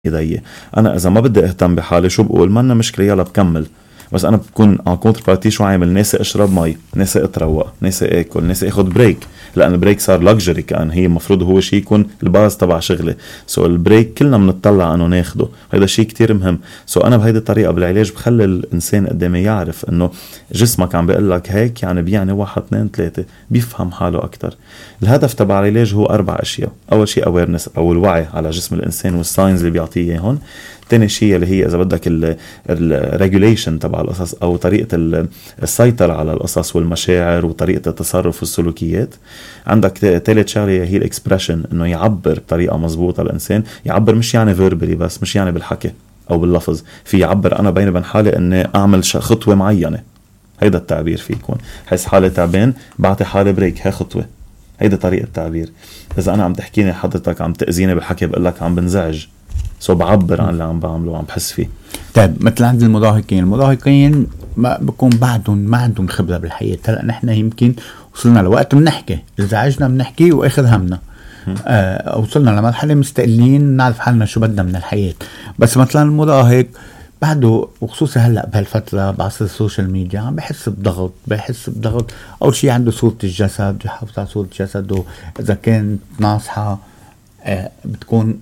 ايدي. انا اذا ما بدي اهتم بحالي شو بقول؟ ما لنا مشكله، يلا بكمل. بس انا بكون عن كونتر بارتي شو عامل؟ ناسي اشرب مي، ناسي اتروق، ناسي اكل، ناسي اخد بريك، لان البريك صار لكجري. كان هي المفروض هو شيء يكون الباز تبع شغلي. البريك كلنا بنطلع انه ناخده، هذا شيء كتير مهم. انا بهيدي الطريقه بالعلاج بخلي الانسان قدامي يعرف انه جسمك عم بيقول لك هيك، يعني بيعني 1 2 3، بيفهم حاله اكتر. الهدف تبع العلاج هو 4 أشياء. اول شيء awareness او الوعي على جسم الانسان والساينز اللي بيعطيه هون. تاني شيء اللي هي اذا بدك الريجوليشن تبع القصص، او طريقه السيطره على القصص والمشاعر وطريقه التصرف والسلوكيات. عندك ثالث شغله هي الاكسبريشن، انه يعبر بطريقه مزبوطه. الانسان يعبر مش يعني فيربلي بس، مش يعني بالحكي او باللفظ، في يعبر انا بيني وبين حالي اني اعمل خطوه معينه. هيدا التعبير في يكون حس حالي تعبان بعطي حالي بريك، هاي خطوه. هيدا طريقه التعبير. اذا انا عم تحكيني حضرتك عم تاذيني بالحكي، بقول لك عم بنزعج، بعبر عن اللي عم بعمله وعم بحس فيه. طيب مثل عند المراهقين ما بكون بعدهم ما عندهم خبرة بالحياة. هلا نحن يمكن وصلنا لوقت بنحكي، انزعجنا بنحكي واخذ همنا. وصلنا لمرحلة مستقلين نعرف حالنا شو بدنا من الحياة. بس مثلا المراهق بعده، وخصوصا هلا بهالفترة بعصر السوشيال ميديا، عم بحس بضغط. اول شيء عنده صورة الجسد، يحافظ على صورة جسده. اذا كانت ناصحة بتكون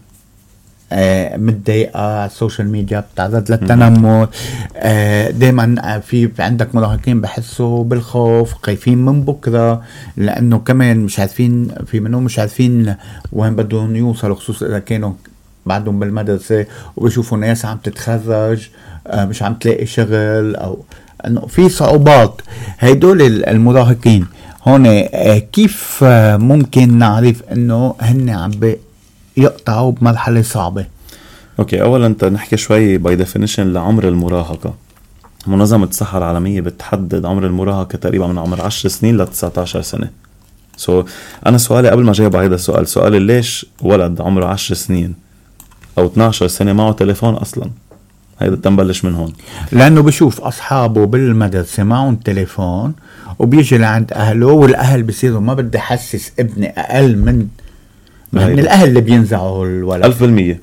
متضايقة على السوشيال ميديا، بتعرض للتنمر. دايما في عندك مراهقين بحسوا بالخوف، خايفين من بكرة، لأنه كمان مش عارفين، في منهم مش عارفين وين بدهم يوصلوا، خصوصا إذا كانوا بعدهم بالمدرسة وبيشوفوا ناس عم تتخرج مش عم تلاقي شغل، أو أنه في صعوبات. هيدول المراهقين هون كيف ممكن نعرف أنه هن عم يقطعوا بمرحلة صعبة؟ اوكي، اولا انت نحكي شوي باي ديفينيشن لعمر المراهقة. منظمة الصحة العالمية بتحدد عمر المراهقة تقريبا من عمر 10 سنين ل 19 سنة. انا سؤالي قبل ما جاوب على هذا السؤال، سؤالي ليش ولد عمره 10 سنين او 12 سنة معه تليفون اصلا؟ هيدا تنبلش من هون. لانه بشوف اصحابه بالمدرسة معهم تليفون، وبيجي لعند اهله، والاهل بيصيروا ما بدي حسس ابني اقل من الاهل اللي بينزعوا الولد 1000%.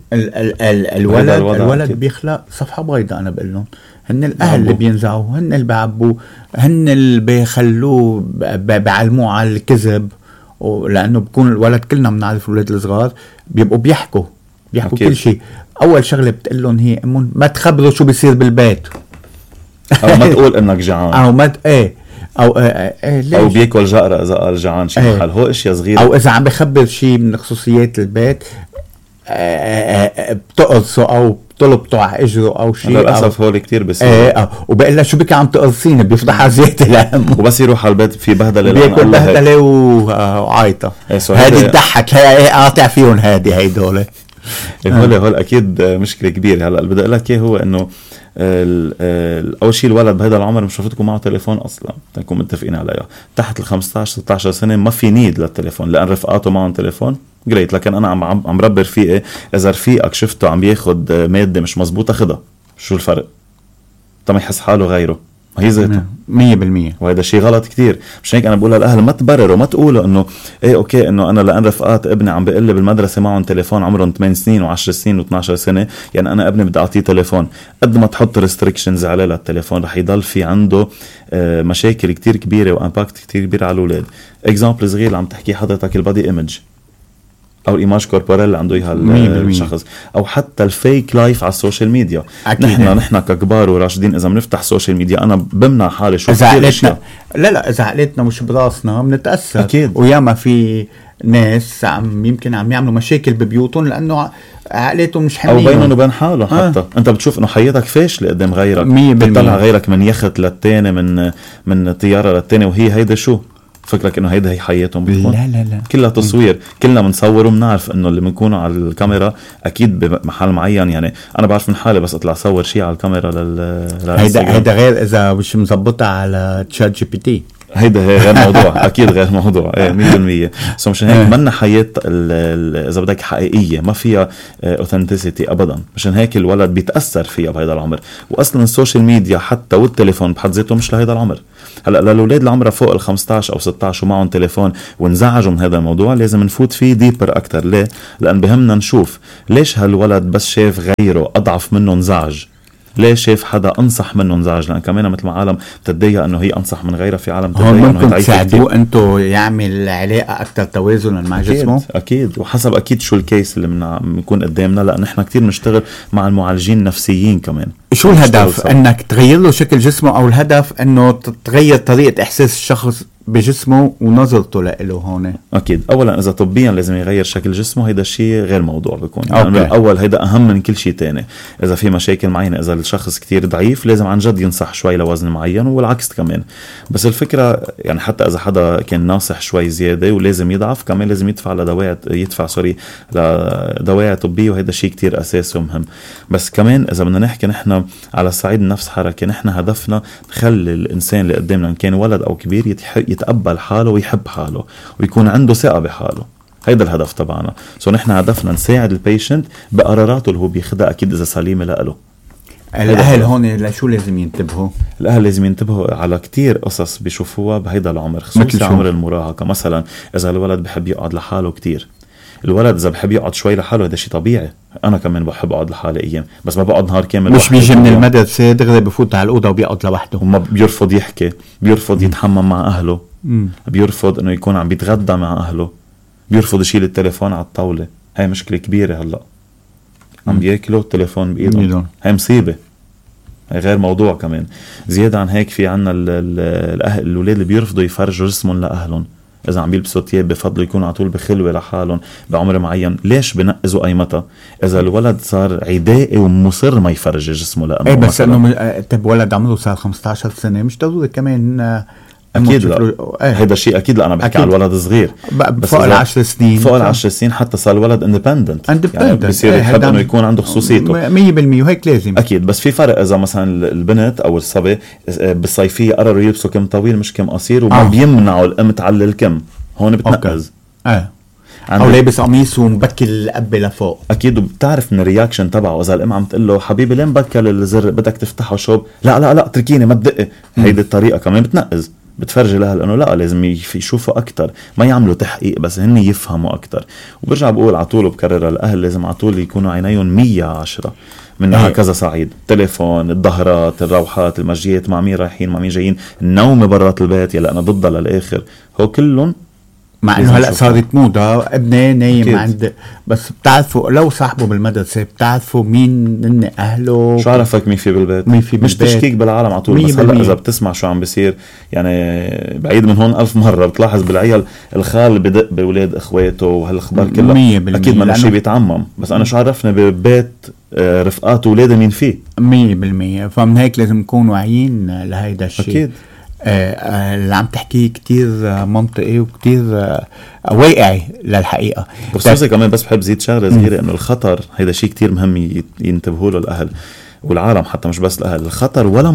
الولد بيخلق صفحة بيضاء. انا بقول لهم هن الاهل اللي بينزعوا، هن اللي بيعبوا، هن اللي بيخلوه بعلموه على الكذب. لانه بكون الولد، كلنا بنعرف الولاد الصغار بيبقوا بيحكوا كل شيء. اول شغله بتقول لهم هي ما تخبروا شو بيصير بالبيت، او ما تقول انك جعان، او ما او بياكل جقرة اذا قال جعان شي محل. هو اشياء صغيره. او اذا عم بخبر شيء من خصوصيات البيت بتقرصه او بتلبطه على اجره او شيء. للاسف هول كتير بيصير. وبقول له شو بك عم تقرصيني، بيفضح زيادة الهم، وبس يروح على البيت في بهدله، بياكل بهدله وعايطه. هذه تضحك، قاطع فيهم هيدول. هول اكيد مشكله كبيره. هلا اللي بدي اقول لك اياه هو انه اول شيء الولد بهذا العمر مش مفروض يكون معه تليفون اصلا، نكون متفقين عليها. تحت ال 15 16 سنه ما في نيد للتليفون، لان رفقاته معهم تليفون جريت. لكن انا عم ربي رفيقي، اذا رفيقك شفته عم بياخد ماده مش مزبوطه خدها، شو الفرق؟ طب يحس حاله غيره، هي ذاته 100%. وهذا شيء غلط كتير. مش هيك انا بقول للاهل ما تبرروا، ما تقولوا انه ايه اوكي انه انا لان رفقات ابني عم بيقول لي بالمدرسه معهم تليفون عمرهم 8 سنين و10 سنين و12 سنه، يعني انا ابني بدي اعطيه تليفون. قد ما تحط ريستريكشنز عليه للتليفون رح يضل في عنده مشاكل كتير كبيره وامباكت كتير كبير على الاولاد. اكزامبل صغير اللي عم تحكي حضرتك، البادي ايمج او الايماج كوربورال اللي عنده اياها الشخص، او حتى الفيك لايف على السوشيال ميديا. نحن ككبار وراشدين اذا بنفتح السوشيال ميديا انا بمنع حالي شو كثير اشياء. لا اذا عقلتنا مش براسنا بنتاثر اكيد. وياما في ناس يمكن عم يعملوا مشاكل ببيوتهم لانه عقلتهم مش حنينه، او بينهم وبين حاله. حتى انت بتشوف انه حياتك فاشله قدام غيرك، بتطلع غيرك من يخت للتاني، من طياره للتاني، وهي هيدا شو فكرك انه هيدا هي حياتهم بتكون؟ لا كلها تصوير، كلنا بنصور وبنعرف انه اللي بنكونه على الكاميرا اكيد بمحل معين. يعني انا بعرف من حالي بس اطلع صور شيء على الكاميرا هيدا غير اذا مش مزبطه على تشات جي بي تي. هيدا هي غير موضوع. اكيد غير موضوع 100%. سو مشان هيك منا حياة اذا بدك حقيقية، ما فيها اوثنتسيتي ابدا. مشان هيك الولد بيتأثر فيها بهيدا العمر. واصلا السوشيال ميديا حتى والتليفون بحد ذاته مش لهيدا العمر. هلا للاولاد اللي عمرها فوق ال 15 او 16 ومعهم تليفون وانزعجوا من هذا الموضوع، لازم نفوت فيه ديبر اكتر. ليه؟ لان بهمنا نشوف ليش هالولد بس شاف غيره اضعف منه انزعج، ليش شايف حدا انصح منه انزعج. لان كمان مثل ما عالم تتضايق انه هي انصح من غيرها، في عالم تتضايق انه ممكن تساعدوه انتو يعمل علاقه اكثر توازنا مع جسمه. اكيد وحسب اكيد شو الكيس اللي بنكون قدامنا، لان احنا كتير بنشتغل مع المعالجين النفسيين كمان. شو الهدف؟ انك تغير له شكل جسمه، او الهدف انه تغير طريقه احساس الشخص بجسمه ونظرته له هون؟ اكيد اولا اذا طبيا لازم يغير شكل جسمه، هيدا الشيء غير موضوع بيكون يعني من الاول. هيدا اهم من كل شيء تاني. اذا في مشاكل معينه، اذا الشخص كتير ضعيف لازم عن جد ينصح شوي لوزن معين، والعكس كمان. بس الفكره يعني حتى اذا حدا كان ناصح شوي زياده ولازم يضعف، كمان لازم يدفع لدواعي طبيه، وهيدا شيء كتير اساسي ومهم. بس كمان اذا بدنا نحكي نحن على صعيد النفس حركه، نحن هدفنا نخلي الانسان اللي قدامنا، ان كان ولد او كبير، يتقبل حاله ويحب حاله ويكون عنده ثقة بحاله. هيدا الهدف تبعنا. نحن هدفنا نساعد البيشنت بقراراته اللي هو بياخدها، اكيد اذا سليمة لإله. الاهل هون لشو لازم ينتبهوا؟ الاهل لازم ينتبهوا على كتير قصص بيشوفوها بهيدا العمر، خصوصا عمر المراهقة. مثلا اذا الولد بحب يقعد لحاله كتير، الولد اذا بحب يقعد شوي لحاله هذا شيء طبيعي. انا كمان بحب اقعد لحالي ايام، بس ما بقعد نهار كامل. مش بيجي من المدرسه دغري بفوت على الاوضه وبيقعد لوحده، وما بيرفض يحكي، بيرفض يتحمم مع اهله، بيرفض انه يكون عم بيتغدى مع اهله، بيرفض يشيل التليفون على الطاوله. هاي مشكله كبيره. هلا عم بياكلوا التليفون بايدهم، هاي مصيبه، هاي غير موضوع كمان. زياده عن هيك في عنا الاولاد اللي بيرفضوا يفرجوا جسمهم لاهلهم. اذا عم بيلبسوا ثياب بفضلوا يكونوا على طول بخلوه لحالهم بعمر معين. ليش بنقزوا ايمتى؟ اذا الولد صار عدائي ومصر ما يفرج جسمه لامه. بس انه طب ولد عمره صار 15 سنه مش ضروري كمان اكيد. لا هذا الشيء اكيد. لا انا بحكي على الولد صغير فوق ال10 سنين، فوق ال10 سنين حتى صار الولد اندبندنت، يعني بصير يحب انه يكون عنده خصوصيته 100%. وهيك لازم اكيد. بس في فرق اذا مثلا البنت او الصبي بالصيفيه قرروا يلبسوا كم طويل مش كم قصير، وما بيمنعوا الام تعلي الكم، هون بتنقز. او لابس قميص ومبكي القبه لفوق. اكيد. وبتعرف من الرياكشن تبعه اذا الام عم تقول له حبيبي ليه مبكل الزر، بدك تفتحه شوب، لا لا لا اتركيني ما تدقي. هيدي الطريقه كمان بتنقز، بتفرجي لها لانه لا لازم يشوفوا اكتر، ما يعملوا تحقيق بس هن يفهموا اكتر. وبرجع بقول على طول وبكررها، الاهل لازم على طول يكونوا عينيهم 110 من كذا صعيد. التليفون، الظهرات، الروحات، المجيات، مع مين رايحين مع مين جايين، النوم برات البيت يلا انا ضدها للاخر. هو كلهم مع انه هلا صارت موضه ابني نايم عند، بس بتعرفوا لو صاحبه بالمدرسه بتعرفوا مين هن اهله. شو عرفك مين في بالبيت؟ مين في مش تشكيك بالعالم على طول. بس هلا اذا بتسمع شو عم بيصير يعني بعيد من هون 1000 مره بتلاحظ بالعيال الخال بدق باولاد اخواته وهالاخبار كلها. اكيد ما شيء بيتعمم، بس انا شو عرفنا ببيت رفقات ولاده مين فيه 100%. فمن هيك لازم نكون واعيين لهيدا الشيء. اكيد. اللي عم تحكيه كتير منطقي وكتير واقعي للحقيقة. خصوصا كمان بس بحب زيد شغلة صغيرة، انه الخطر هيدا شيء كتير مهم ينتبهوا له الاهل والعالم، حتى مش بس الاهل. الخطر ولا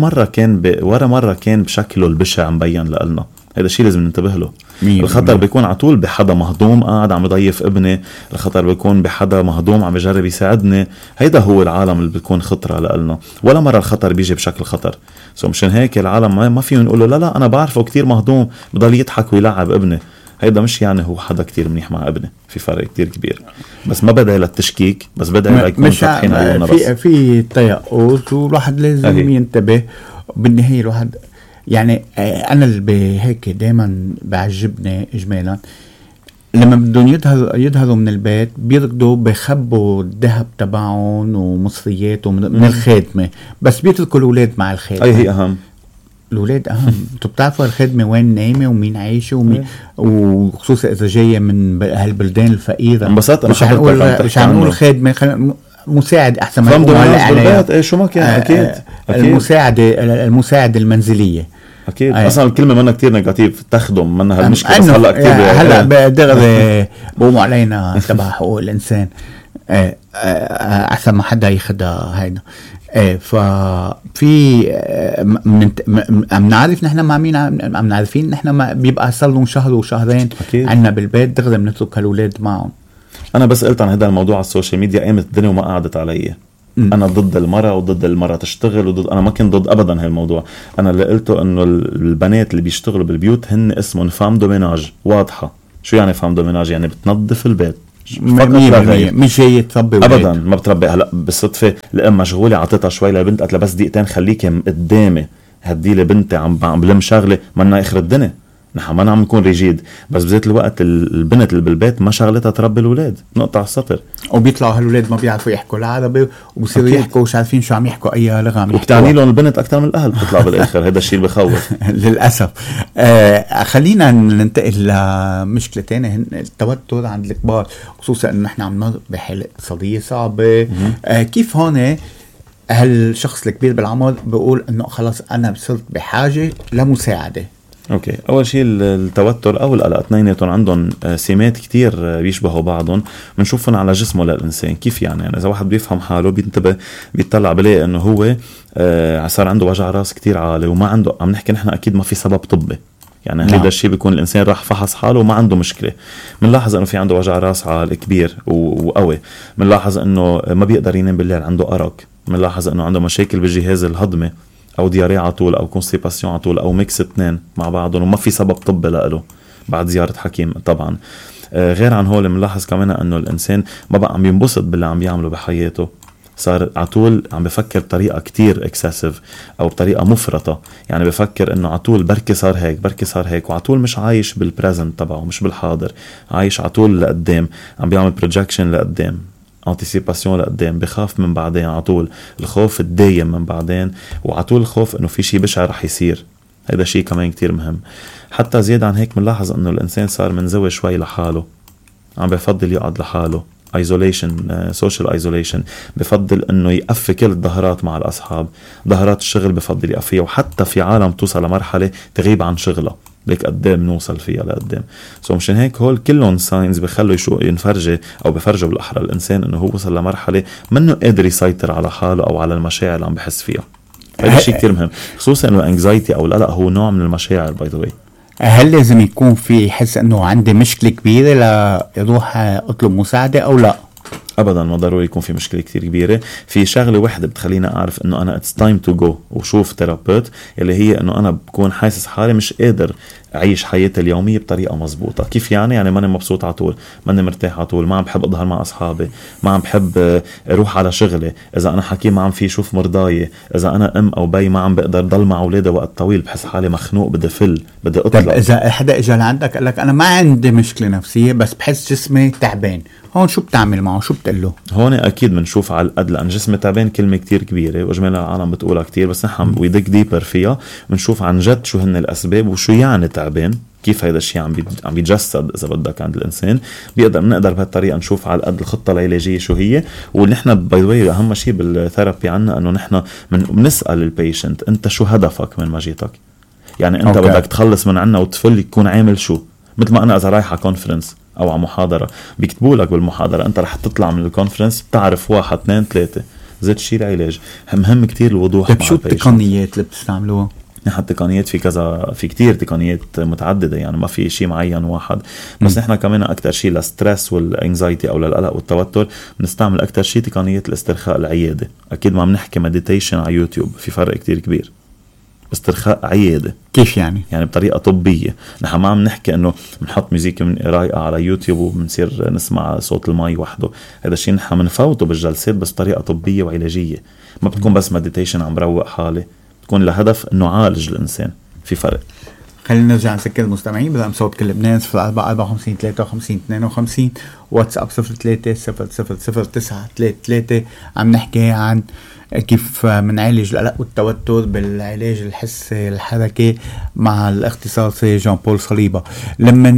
مرة كان بشكله البشع مبين لنا. هذا الشيء لازم ننتبه له. الخطر بيكون على طول بحدا مهضوم قاعد عم يضيف ابني، الخطر بيكون بحدا مهضوم عم يجرب يساعدني. هيدا هو العالم اللي بيكون خطرة لنا. ولا مرة الخطر بيجي بشكل خطر. مشان هيك العالم ما فيهم يقولوا لا انا بعرفه كتير مهضوم بضل يضحك ويلعب ابني. هيدا مش يعني هو حدا كتير منيح مع ابني، في فرق كتير كبير. بس ما بدعي للتشكيك، بس بدعي ليكون فاتحين عيوننا. بس في تيقظ والواحد لازم ينتبه. بالنهاية الواحد يعني انا اللي بهيك دايما بعجبني اجمالا لما بدهم يظهروا من البيت بيركضوا بخبوا الذهب تبعهم ومصرياتهم من الخادمه، بس بيتركوا الاولاد مع الخادمه. هي اهم. الاولاد اهم. انتوا بتعرفوا الخدمه وين نايمه ومين عايشه ومين، وخصوصا اذا جايه من هالبلدان الفقيره. انبسطت مش هنقول خادمه، مساعد احسن ما نقول عليها. شو ما كان. اكيد. المساعده المنزليه. اكيد. اصلا الكلمه منها كتير نيجاتيف، تخدم منها هالمشكله. بس هلا كتير هلا دغري بقوموا علينا تبع حقوق الانسان احسن ما حدا ياخدها. هيدا ايه ففي بنعرف نحن مع مين عم نعرفين نحن ما بيبقى صار لهم شهر وشهرين عنا بالبيت دغري بنترك هالولاد معهم. انا بس قلت عن هذا الموضوع على السوشيال ميديا قامت الدنيا وما قعدت علي. انا ضد المرأة وضد المرأة تشتغل انا ما كنت ضد ابدا هالموضوع. انا اللي قلته انه البنات اللي بيشتغلوا بالبيوت هن اسمهم فام دوميناج واضحة. شو يعني فام دوميناج؟ يعني بتنظف البيت مش هي تربي ابدا ما بتربي. هلا بالصدفه الام مشغوله عطيتها شوي لبنت قالت لها بس دقيقتين خليكي قدامي هدي لي بنتي عم بلم شغله منا اخر الدنيا. نحن ما عم نكون ريجيد بس بذات الوقت البنت اللي بالبيت ما شغلتها تربي الولاد. نقطة على السطر. وبيطلعوا هالولاد ما بيعرفوا يحكوا العربي وبصيروا يحكوا مش عارفين شو عم يحكوا اي لغة عم وبتعني لهم البنت اكثر من الاهل بتطلع بالاخر. هذا الشيء اللي بخوف للاسف. خلينا ننتقل لمشكلة تانية التوتر عند الكبار خصوصا انه نحن عم نمر بحالة اقتصادية صعبة. كيف هون هالشخص الكبير بالعمر بيقول انه خلاص انا صرت بحاجة لمساعدة؟ اوكي، اول شيء التوتر او القلق اثنيناتهم عندهم سمات كتير بيشبهوا بعضهم. بنشوفهم على جسمه للانسان. كيف يعني اذا واحد بيفهم حاله بينتبه بيطلع بلاقي انه هو صار عنده وجع راس كتير عالي وما عنده. عم نحكي نحن اكيد ما في سبب طبي يعني. هذا الشيء بيكون الانسان راح فحص حاله وما عنده مشكله. بنلاحظ انه في عنده وجع راس عالي كبير وقوي. بنلاحظ انه ما بيقدر ينام بالليل، عنده ارق. بنلاحظ انه عنده مشاكل بالجهاز الهضمي او دياريه على طول او كونستيباسيون على طول او ميكس اثنين مع بعضهم وما في سبب طبي له بعد زياره حكيم طبعا. غير عن هول بنلاحظ كمان انه الانسان ما بقى عم ينبسط باللي عم يعمله بحياته. صار على طول عم بفكر بطريقه كتير اكسسيف او بطريقه مفرطه. يعني بفكر انه على طول بركي صار هيك بركي صار هيك وعلى طول مش عايش بالبريزنت تبعه مش بالحاضر. عايش على طول لقدام عم بيعمل بروجكشن لقدام انتيسيباسيون لقدام. بخاف من بعدين على طول. الخوف الدايم من بعدين وعلى طول الخوف انه في شيء بشع رح يصير. هذا شيء كمان كتير مهم. حتى زيادة عن هيك بنلاحظ انه الانسان صار منزوي شوي لحاله. عم بفضل يقعد لحاله isolation social isolation. بفضل انه يقفي كل الظهرات مع الاصحاب. ظهرات الشغل بفضل يقفيها. وحتى في عالم توصل لمرحلة تغيب عن شغلها. ليك قدام نوصل فيها لقدام. مشان هيك هول كلهم ساينز بخلوا ينفرجي او بفرجوا بالاحرى الانسان انه هو وصل لمرحله منه قادر يسيطر على حاله او على المشاعر اللي عم بحس فيها. هذا شيء كتير مهم خصوصا انه الانكزايتي او القلق هو نوع من المشاعر باي ذا واي. هل لازم يكون في يحس انه عندي مشكله كبيره ليروح اطلب مساعده او لا؟ ابدا ما ضروري يكون في مشكله كتير كبيره. في شغله واحده بتخلينا اعرف انه انا اتس تايم تو جو وشوف ثيرابيوت اللي هي انه انا بكون حاسس حالي مش قادر اعيش حياتي اليوميه بطريقه مزبوطه. كيف يعني ماني مبسوط على طول ماني مرتاح على طول ما عم بحب اظهر مع اصحابي ما عم بحب اروح على شغلي. اذا انا حكيم ما عم في شوف مرضاي. اذا انا ام او بي ما عم بقدر ضل مع اولادي وقت طويل بحس حالي مخنوق بدي اطلع. طب اذا حدا اجى لعندك قال لك انا ما عندي مشكله نفسيه بس بحس جسمي تعبان هون شو بتعمل معه شو بتقول له؟ هون اكيد بنشوف على القد لان جسمي تعبان كلمه كتير كبيره واجمالا العالم بتقولها كتير بس نحن ويدك ديبر فيها بنشوف عن جد شو هن الاسباب وشو يعني تعبان. كيف هذا الشيء عم بيتجسد اذا بدك عند الانسان. بنقدر بهالطريقه نشوف على قد الخطه العلاجيه شو هي. ونحن باي ذا واي اهم شيء بالثيرابي عنا انه نحن بنسال البيشنت انت شو هدفك من مجيتك. يعني انت بدك تخلص من عنا وتفل يكون عامل شو. مثل ما انا اذا رايحه كونفرنس او على محاضره بيكتبوا لك بالمحاضره انت رح تطلع من الكونفرنس بتعرف 1 2 3 زيت شيء العلاج. مهم كتير الوضوح. طيب شو التقنيات اللي بتستعملوها؟ نحن تقنيات في كذا في كتير تقنيات متعدده يعني ما في شيء معين واحد. بس نحن كمان اكثر شيء للستريس والانكزايتي او للقلق والتوتر بنستعمل اكثر شيء تقنيات الاسترخاء العياده. اكيد ما بنحكي مديتيشن على يوتيوب في فرق كتير كبير. استرخاء عياده. كيف يعني بطريقه طبيه. نحن ما عم نحكي انه بنحط ميوزيك رايقه على يوتيوب وبنصير نسمع صوت المي وحده. هذا الشيء نحن بنفوته بالجلسات بس طريقه طبيه وعلاجيه. ما بتكون بس مديتيشن عم بروق حالي بتكون لهدف انه عالج الانسان. في فرق. خلينا نرجع نسكر المستمعين برقم صوت كل لبنان 04 54 53 52 واتساب 03 00 933. عم نحكي عن كيف منعالج القلق والتوتر بالعلاج الحسي الحركي مع الاختصاصي جان بول صليبة. لما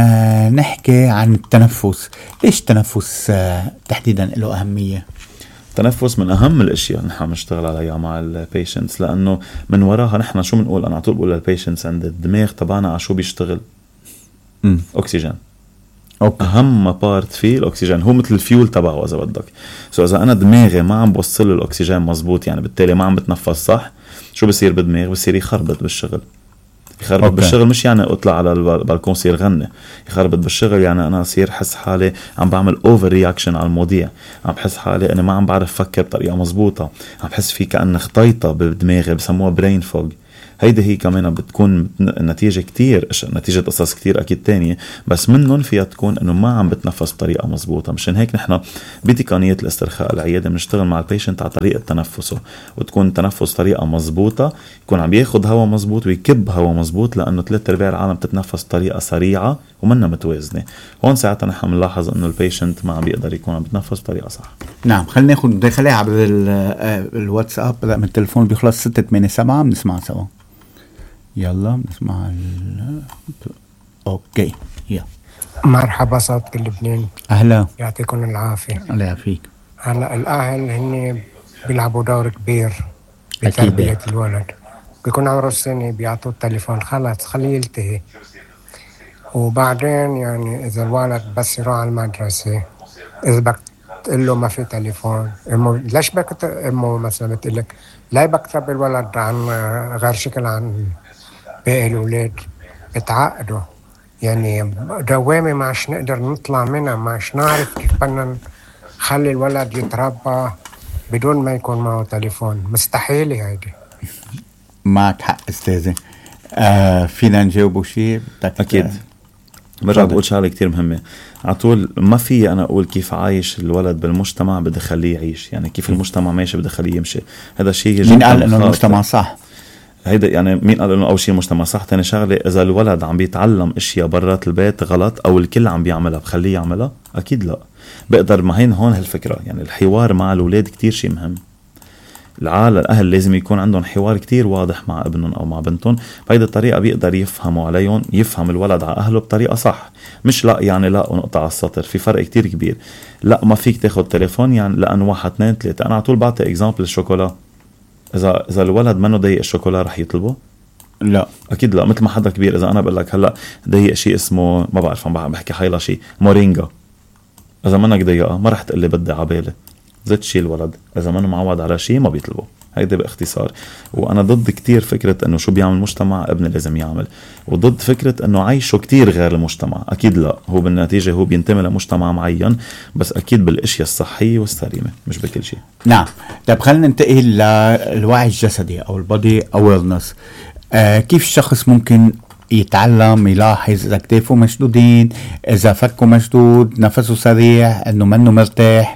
نحكي عن التنفس ليش التنفس تحديدا له أهمية؟ التنفس من أهم الأشياء نحن بنشتغل عليها مع البيشنتس لأنه من وراها نحن شو بنقول. أنا عطول بقول للبيشنتس عند الدماغ تبعنا على شو بيشتغل؟ أكسجين. أوكي. اهم بارت فيه الاكسجين، هو مثل الفيول تبعه اذا بدك. سو اذا انا دماغي ما عم بوصل له الاكسجين مزبوط، يعني بالتالي ما عم بتنفس صح، شو بصير بالدماغ؟ بصير يخربط بالشغل. يخربط أوكي. بالشغل مش يعني اطلع على البالكون صير غني، يخربط بالشغل يعني انا اصير حس حالي عم بعمل اوفر رياكشن على المواضيع، عم بحس حالي انا ما عم بعرف افكر بطريقه مزبوطه، عم بحس في كأن خطيطه بدماغي بسموها برين فوج. هيدي هي كمان بتكون نتيجة كتير، نتيجة قصص كتير أكيد تانية، بس منهم فيها تكون إنه ما عم بتنفس بطريقة مزبوطة. مشان هيك نحن بتقنية الاسترخاء العيادة بنشتغل مع البيشنت على طريقة تنفسه، وتكون تنفس طريقة مزبوطة، يكون عم ياخد هوا مزبوط ويكب هوا مزبوط، لأنه 3/4 العالم تتنفس بطريقة سريعة ومنها متوازنة. هون ساعتها نحن بنلاحظ إنه البيشنت ما عم بيقدر يكون عم بتنفس بطريقة صح. نعم، خلينا ناخد مداخلة عبر الواتساب. رقم التليفون بيخلص 687، بنسمع سوا. يلا نسمع اوكي. يلا مرحبا صوت لبنان، اهلا، يعطيكم العافية. الله يعافيك. هلا الأهل هن بيلعبوا دور كبير أكيد. بتربية الولد. بيكون عمره السنة بيعطوه التليفون، خلص خليه يلتهي. وبعدين يعني إذا الولد بس يروح على المدرسة، إذا بدك تقول له ما في تليفون، أمه ليش بدك أمه مثلا بتقول لك لا بكتب الولد عن غير شكل عن باقي الأولاد، بتعقدوا. يعني دوامة ماش نقدر نطلع منها، ماش نعرف كيف بدنا نخلي الولد يتربى بدون ما يكون معه تليفون. مستحيلة هيدي. معك حق استاذي. فينا نجاوبوا شيء؟ أكيد. برجع بقول شغله كتير مهمه على طول، ما في انا اقول كيف عايش الولد بالمجتمع بدي خليه يعيش، يعني كيف المجتمع ماشي بدي خليه يمشي. هذا شيء مين قال انه المجتمع صح؟ هيدا يعني مين قال انه اول شيء المجتمع صح؟ ثاني شغله اذا الولد عم بيتعلم اشياء برات البيت غلط او الكل عم بيعملها بخليه يعملها؟ اكيد لا. بقدر ما هين هون هالفكره، يعني الحوار مع الاولاد كتير شيء مهم. الأهل لازم يكون عندهم حوار كتير واضح مع ابنهم أو مع بنتهم، بهيدي الطريقة بيقدر يفهموا عليهم، يفهم الولد على أهله بطريقة صح. مش لا يعني لا ونقطع على السطر، في فرق كتير كبير. لا ما فيك تاخد تليفون يعني لأن 1 2 3. أنا على طول بعطي إكزامبل الشوكولا. إذا الولد منه ضيق الشوكولا رح يطلبه؟ لا أكيد لا. مثل ما حدا كبير إذا أنا بقول لك هلا ضيق شيء اسمه ما بعرف عم بحكي حيلا شيء مورينجا، إذا منك ضيقة ما رح تقلي بدي عبالة. زت شيء الولد إذا منه معود على شيء ما بيطلبه. هيدا باختصار. وانا ضد كتير فكرة انه شو بيعمل المجتمع ابني لازم يعمل، وضد فكرة انه عايشه كتير غير المجتمع. اكيد لا، هو بالنتيجة هو بينتمي لمجتمع معين، بس اكيد بالاشياء الصحية والسليمة مش بكل شيء. نعم. طيب خلينا ننتقل للوعي الجسدي او البودي اويرنس. كيف الشخص ممكن يتعلم يلاحظ اذا كتافه مشدودين، اذا فكه مشدود، نفسه سريع، انه منه مرتاح،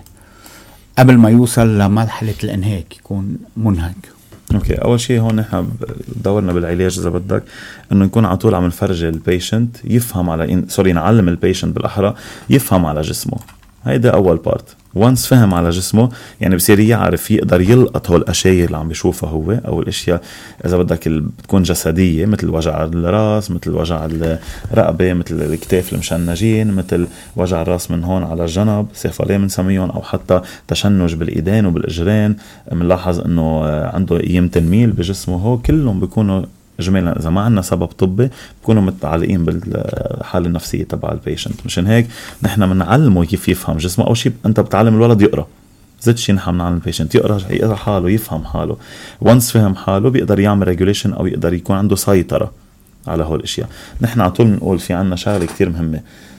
قبل ما يوصل لمرحلة الانهاك يكون منهك؟ اوكي، اول شيء هون نحن دورنا بالعلاج اذا بدك انه نكون على طول عم نفرج البيشنت يفهم على نعلم البيشنت بالاحرى يفهم على جسمه. هيدا اول بارت. وانس فهم على جسمه يعني بصير يعرف يقدر يلقط هول الاشياء اللي عم بيشوفها هو، او الاشياء اذا بدك بتكون جسديه، مثل وجع الراس، مثل وجع الرقبه، مثل الكتاف المشنجين، مثل وجع الراس من هون على الجنب سيفاليه بنسميهم، او حتى تشنج بالايدين وبالاجرين. بنلاحظ انه عنده ايام تنميل بجسمه، هو كلهم بيكونوا جميلا اذا ما عندنا سبب طبي بكونوا متعلقين بالحاله النفسيه تبع البيشنت. مشان هيك نحن بنعلمه كيف يفهم جسمه. اول شيء انت بتعلم الولد يقرا، زد شيء نحن بنعلم البيشنت يقرا حاله، يفهم حاله. وانس فهم حاله بيقدر يعمل ريجوليشن او يقدر يكون عنده سيطره على هول الاشياء. نحن على طول بنقول في عنا شغله كتير مهمه،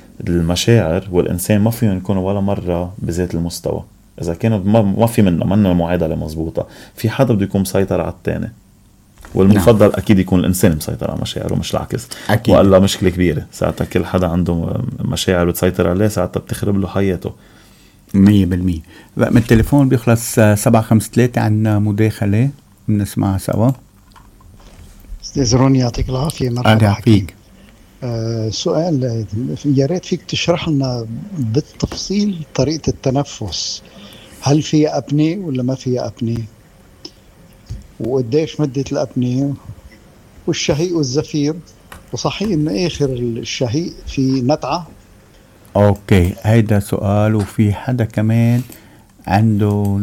المشاعر والانسان ما فيهم يكونوا ولا مره بذات المستوى. اذا كانوا ما في منه معادله مزبوطه، في حدا بده يكون مسيطر على الثاني، والمفضل أكيد يكون الإنسان مسيطر على مشاعره مش العكس. وقال مشكلة كبيرة ساعتها كل حدا عنده مشاعر وتسيطر عليه، ساعتها بتخرب له حياته 100%. رقم التليفون بيخلص 753. عنا مداخلة بنسمعها سوا. استاذ روني يعطيك العافية. مرحبا فيك. سؤال، يا ريت فيك تشرح لنا بالتفصيل طريقة التنفس، هل في أبنية ولا ما في أبنية، وقديش مدة الأبنية، والشهيق والزفير، وصحيح إن آخر الشهيق في نتعة؟ أوكي، هيدا سؤال. وفي حدا كمان عنده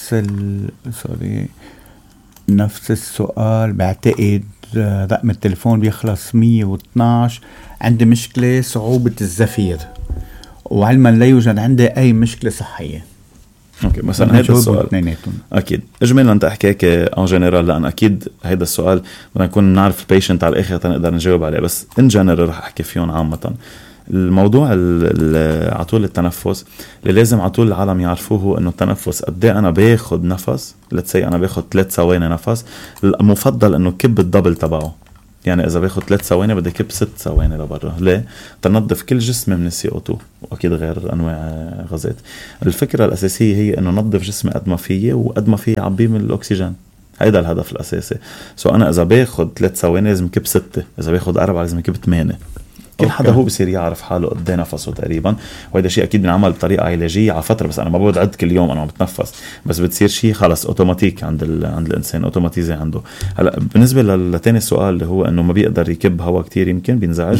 نفس السؤال بعتقد. رقم التليفون بيخلص 112. عندي مشكلة صعوبة الزفير، وعلما لا يوجد عندي أي مشكلة صحية. اوكي مثلا هذا السؤال اكيد اجمالا انت حكيك ان جنرال، لان اكيد هذا السؤال بدنا نكون نعرف البيشنت على الاخر تنقدر نجاوب عليه، بس ان جنرال رح احكي فيهم عامه. الموضوع عطول التنفس اللي لازم عطول العالم يعرفوه هو انه التنفس قد ايه انا باخد نفس، لتسي انا باخد 3 ثواني نفس، المفضل انه كب الدبل تبعه، يعني اذا باخد 3 ثواني بدي كب 6 ثواني لبرا. ليه؟ تنظف كل جسمي من الCO2 واكيد غير انواع غازات. الفكره الاساسيه هي انه نظف جسمي قد ما فيي وقد ما فيي عبيه من الاكسجين، هيدا الهدف الاساسي. انا اذا باخد 3 ثواني لازم كب 6، اذا باخد 4 لازم كب 8. كل حدا هو بصير يعرف حاله قد ايه نفسه تقريبا، وهذا شيء اكيد بنعمل بطريقه علاجيه على فتره، بس انا ما بقعد كل يوم انا عم بتنفس، بس بتصير شيء خلص اوتوماتيك عند الانسان، اوتوماتيزي عنده. هلا بالنسبه للثاني السؤال اللي هو انه ما بيقدر يكب هواء كتير، يمكن بينزعج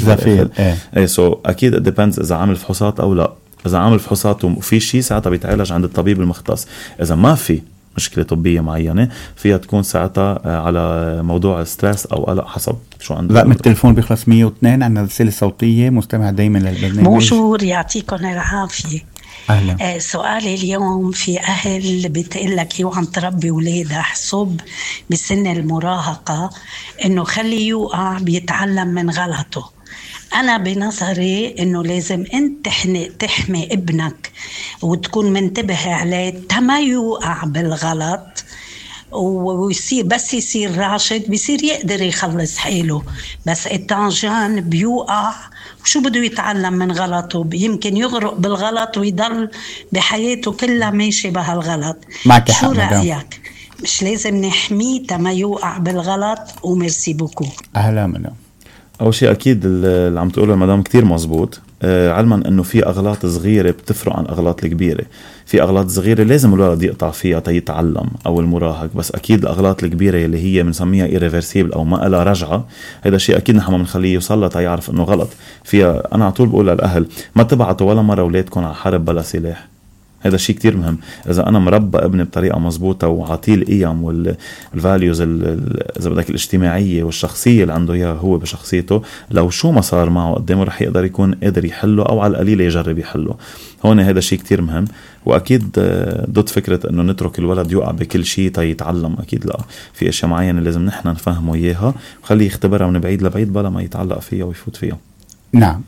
سو اكيد ديبندز اذا عامل فحوصات او لا. اذا عامل فحوصات وفي شيء ساعتها بيتعالج عند الطبيب المختص. اذا ما في مشكلة طبية معينة فيها تكون ساعتها على موضوع ستريس أو قلق حسب شو عنده. لا، من التليفون بيخلص 102 عنا رسالة صوتية مستمع دايما للبرنامج. بونجور، يعطيكم العافية. أهلا. سؤالي اليوم، في أهل بتقول لك هو عم تربي ولادها حسب بسن المراهقة إنه خلي يوقع بيتعلم من غلطه. أنا بنظري إنه لازم أنت تحمي ابنك وتكون منتبه عليه تما يوقع بالغلط، ويصير بس يصير راشد بيصير يقدر يخلص حاله. بس التانجان بيوقع وشو بده يتعلم من غلطه؟ يمكن يغرق بالغلط ويضل بحياته كلها ماشي بهالغلط. شو رأيك؟ مش لازم نحميه تما يوقع بالغلط؟ وميرسي بوكو. أهلا مدام. أول شيء أكيد اللي عم تقوله المدام كتير مزبوط، علما أنه في أغلاط صغيرة بتفرق عن أغلاط الكبيرة. في أغلاط صغيرة لازم الولد يقطع فيها تيتعلم أو المراهق، بس أكيد الأغلاط الكبيرة اللي هي بنسميها irreversible أو ما لها رجعة، هذا شيء أكيد نحن بنخليه يوصل تيعرف أنه غلط فيها. أنا على طول بقول للأهل ما تبعتوا ولا مرة أولادكم على حرب بلا سلاح، هذا شيء كتير مهم. إذا أنا مربى ابني بطريقة مزبوطة وعطيه القيم والفاليوز إذا بدك الاجتماعية والشخصية اللي عنده إياها هو بشخصيته، لو شو ما صار معه قدامه رح يقدر يكون قادر يحله أو على القليل يجرب يحله. هون هذا شيء كتير مهم. وأكيد ضد فكرة إنه نترك الولد يقع بكل شيء تيتعلم، أكيد لا، في أشياء معينة لازم نحن نفهمه إياها وخليه يختبرها من بعيد لبعيد بلا ما يتعلق فيها ويفوت فيها. نعم.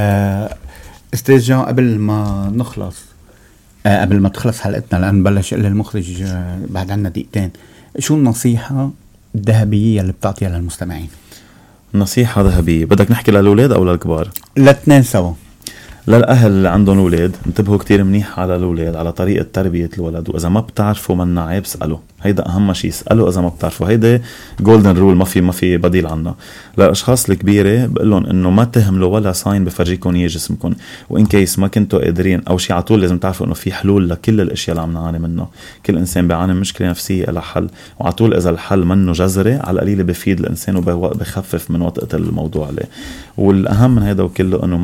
أستاذ جان، قبل ما نخلص قبل ما تخلص حلقتنا لأن بلش إلا المخرج بعد عنا دقيقتين، شو النصيحة الذهبية اللي بتعطيها للمستمعين؟ نصيحة ذهبية بدك نحكي للأولاد أو للكبار؟ الاثنين سوا. للأهل اللي عندهم أولاد انتبهوا كتير منيح على الأولاد، على طريقة تربية الولد، وإذا ما بتعرفوا منا عيب اسألوا، هيدا أهم شيء، اسألوا إذا ما بتعرفوا، هيدا جولدن رول ما في بديل عنها. للأشخاص الكبيرة بقلهم إنه ما تهملوا ولا ساين بفرجيكم إياه جسمكم، وإن كيس ما كنتوا قادرين أو شيء عطول لازم تعرفوا إنه في حلول لكل الأشياء اللي عم نعاني منها. كل إنسان بيعاني من مشكلة نفسية لها حل، وعطول إذا الحل منه جذري على القليل بفيد الإنسان وبخفف من وطأة الموضوع عليه. والأهم من هذا وكله إنه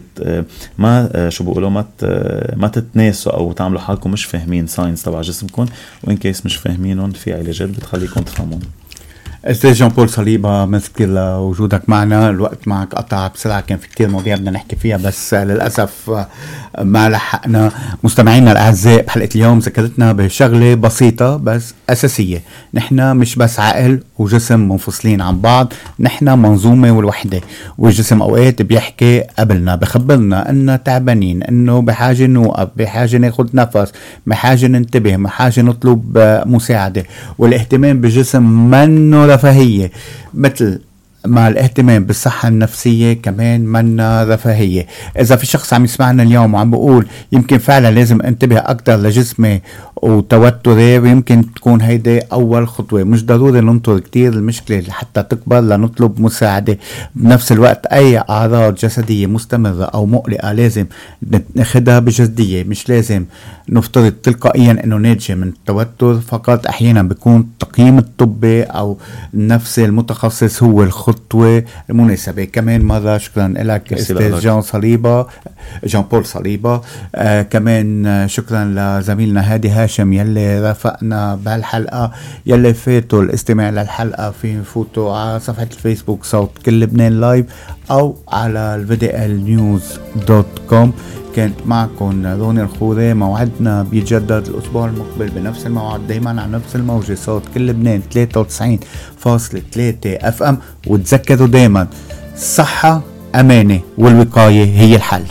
ما شو بقولوا ما تتناسوا او تعملوا حالكم مش فاهمين ساينس تبع جسمكم، وان كيس مش فاهمينهم في علاجات بتخليكم تفهمون. استاذ جان بول صليبة، مسكر لوجودك معنا. الوقت معك قطع بسرعة، كان في كتير مواضيع بدنا نحكي فيها بس للأسف ما لحقنا. مستمعينا الأعزاء، بحلقة اليوم ذكرتنا بشغلة بسيطة بس أساسية، نحن مش بس عقل وجسم منفصلين عن بعض، نحن منظومة والوحدة، والجسم أوقات بيحكي قبلنا، بخبرنا أننا تعبانين، أنه بحاجة نوقف، بحاجة ناخد نفس، بحاجة ننتبه، بحاجة نطلب مساعدة. والاهتمام بالجسم منه رفاهية، مثل ما الاهتمام بالصحة النفسية كمان منا رفاهية. إذا في شخص عم يسمعنا اليوم وعم بقول يمكن فعلا لازم انتبه أكتر لجسمي وتوتري، ويمكن تكون هيدي أول خطوة. مش ضروري ننطر كتير المشكلة حتى تكبر لنطلب مساعدة. بنفس الوقت أي أعراض جسدية مستمرة أو مقلقة لازم ناخدها بجدية، مش لازم نفترض تلقائيا أنه ناتجة من التوتر فقط. أحيانا بيكون التقييم الطبي أو النفس المتخصص هو الخطوة المناسبة. كمان مرة شكرا لك أستاذ جان بول صليبة. كمان شكرا لزميلنا هادي هاشم يلي رافقنا بهالحلقة. يلي فاتوا الاستماع للحلقة في فوتوا على صفحة الفيسبوك صوت كل لبنان لايف أو على الVDLnews.com. كانت معكم روني الخوري. موعدنا بيتجدد الأسبوع المقبل بنفس الموعد دايما على نفس الموجة، صوت كل لبنان 93.3 FM. وتذكروا دايما الصحة أمانة والوقاية هي الحل.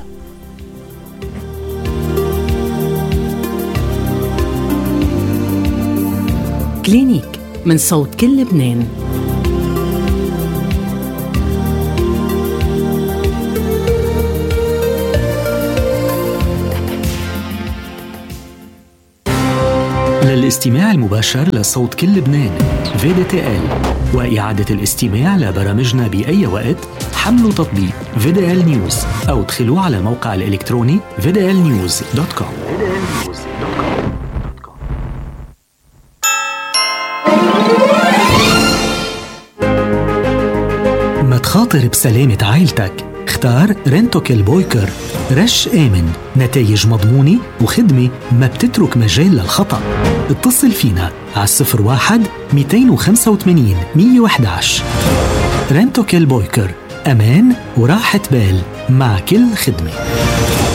كلينيك من صوت كل لبنان. للاستماع المباشر لصوت كل لبنان VDTL وإعادة الاستماع لبرامجنا بأي وقت، حملوا تطبيق VDL News أو ادخلوا على الموقع الإلكتروني vdlnews.com. ما تخاطر بسلامة عائلتك، اختار رنتوكل بويكر. رش آمن، نتائج مضمونة وخدمة ما بتترك مجال للخطأ. اتصل فينا على 01-285-111. رنتوكل بويكر، أمان وراحة بال مع كل خدمة.